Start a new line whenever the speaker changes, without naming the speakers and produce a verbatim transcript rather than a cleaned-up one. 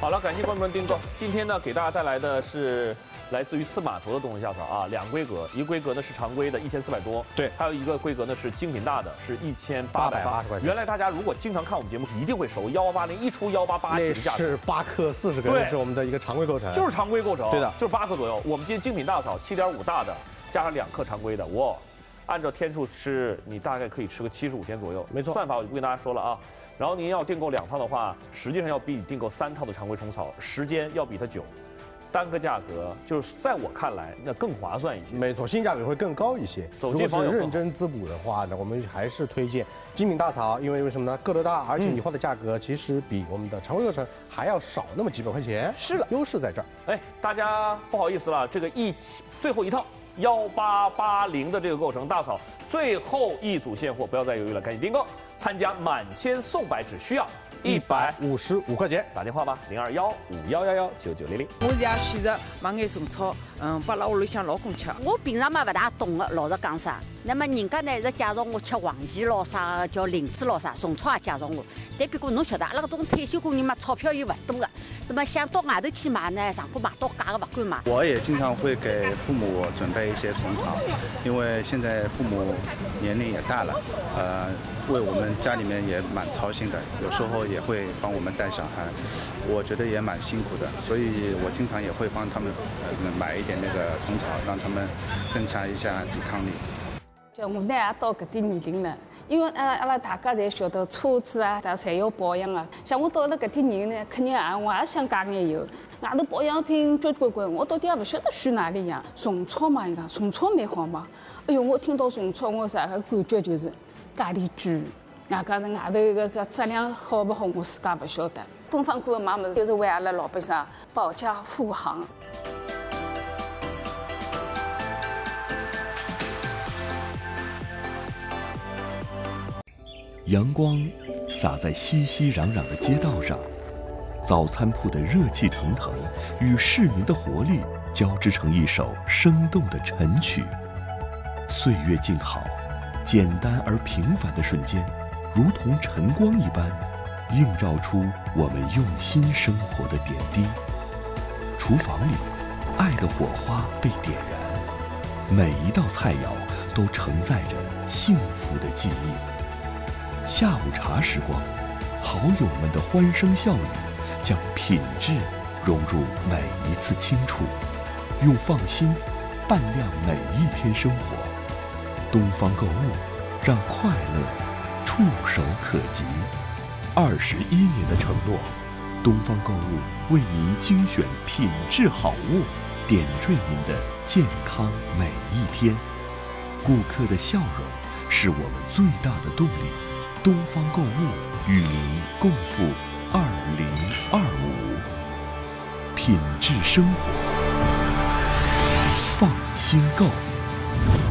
好了，感谢观众们订购。今天呢，给大家带来的是来自于四码头的冬虫夏草啊，两规格，一个规格呢是常规的，一千四百多，
对，
还有一个规格呢是精品大的，是一千八百八十块钱。原来大家如果经常看我们节目，一定会熟，幺八八零一出幺八八几的价格，
是八克四十根，是我们的一个常规构成，
就是常规构成，
对的，
就是八克左右。我们今天精品大草七点五大的，加上两克常规的，哇，按照天数吃，你大概可以吃个七十五天左右，
没错。
算法我就不跟大家说了啊。然后您要订购两套的话，实际上要比你订购三套的常规虫草时间要比它久，单个价格就是在我看来那更划算一些。
没错，性价比会更高一些。如果是认真滋补的话呢，我们还是推荐精品大草，因为为什么呢？个头大，而且你花的价格其实比我们的常规构成还要少那么几百块钱。
是的，
优势在这儿。
哎，大家不好意思了，这个一起最后一套幺八八零的这个构成大草，最后一组现货，不要再犹豫了，赶紧订购！参加满千送百只需要一百
五十五块钱，
打电话吧，零二幺五幺幺幺九九零零。
我也选择买眼虫草，嗯，把老屋里向老公吃。
我平常嘛不大懂的，老实讲啥。那么人家呢是介绍我吃黄芪咯啥，叫灵芝咯啥，虫草也介绍我。但不过侬晓得，阿拉搿种退休工人嘛，钞票又勿多的，那么想到外头去买呢，上货买到价的勿敢买。
我也经常会给父母准备一些虫草，因为现在父母年龄也大了，呃，为我们家里面也蛮操心的，有时候也会帮我们带小孩，我觉得也蛮辛苦的，所以我经常也会帮他们呃买一点那个虫草，让他们增强一下抵抗力。
就我呢也到搿点年龄了，因为呃阿拉大家侪晓得车子啊，侪要保养啊。像我到了搿点年龄呢，肯定啊我也想加眼油。外头保养品交交关关，我到底也勿晓得选哪里样。虫草嘛，伊讲虫草蛮好嘛。哎哟，我听到虫草，我啥个感觉就是价钿贵。外加是外头个质质量好不好，我自家勿晓得。东方馆买物事就是为阿拉老百姓保驾护航。
阳光洒在熙熙攘攘的街道上，早餐铺的热气腾腾与市民的活力交织成一首生动的晨曲。岁月静好，简单而平凡的瞬间，如同晨光一般，映照出我们用心生活的点滴。厨房里，爱的火花被点燃，每一道菜肴都承载着幸福的记忆。下午茶时光，好友们的欢声笑语，将品质融入每一次轻触，用放心伴亮每一天生活。东方购物，让快乐触手可及。二十一年的承诺，东方购物为您精选品质好物，点缀您的健康每一天。顾客的笑容是我们最大的动力。东方购物与您共赴二零二五，品质生活，放心购。